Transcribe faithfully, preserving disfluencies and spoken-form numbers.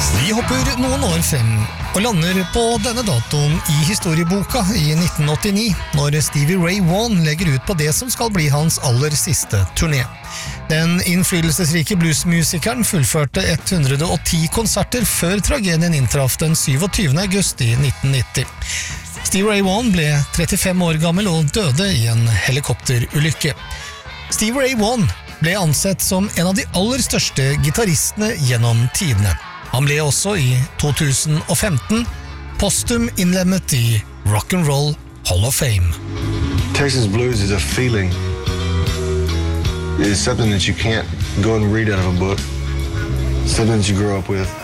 Vi hopper noen år frem og lander på denne datoen i historieboka i nitten åttini, når Stevie Ray Vaughan legger ut på det som skal bli hans aller siste turné. Den innflytelsesrike bluesmusikeren fullførte ett hundre og ti konserter før tragedien inntraff den syvogtyvende august i nitten nitti. Stevie Ray Vaughan ble trettifem år gammel og døde i en helikopterulykke. Stevie Ray Vaughan ble ansett som en av de aller største gitarristene gjennom tidene. Han ble også i to tusen og femten postum innlemmet i Rock and Roll Hall of Fame. Texas blues is a feeling. It's something that you can't go and read out of a book. Something that you grow up with.